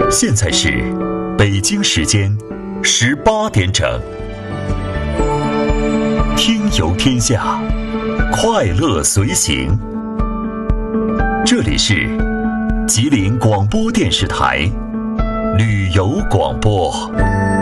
现在是北京时间18点整，听游天下，快乐随行。这里是吉林广播电视台旅游广播。